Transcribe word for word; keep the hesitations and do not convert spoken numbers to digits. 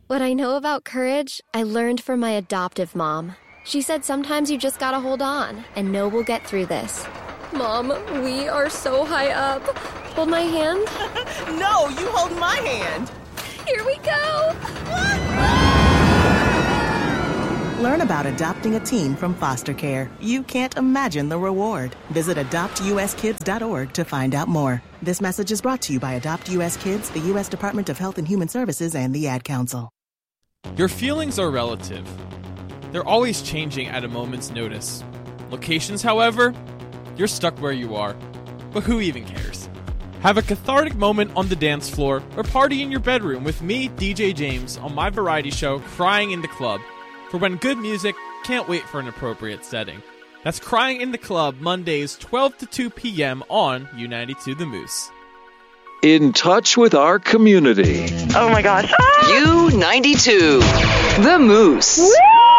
What I know about courage, I learned from my adoptive mom. She said sometimes you just gotta hold on and know we'll get through this. Mom, we are so high up. Hold my hand. No, you hold my hand. Here we go. Learn about adopting a teen from foster care. You can't imagine the reward. Visit adopt u s kids dot org to find out more. This message is brought to you by Adopt U S Kids, the U S Department of Health and Human Services, and the Ad Council. Your feelings are relative. They're always changing at a moment's notice. Locations, however, you're stuck where you are. But who even cares? Have a cathartic moment on the dance floor or party in your bedroom with me, D J James, on my variety show, Crying in the Club. For when good music can't wait for an appropriate setting. That's Crying in the Club, Mondays, twelve to two p.m. on U ninety-two The Moose. In touch with our community. Oh my gosh. U ninety-two, The Moose. Woo!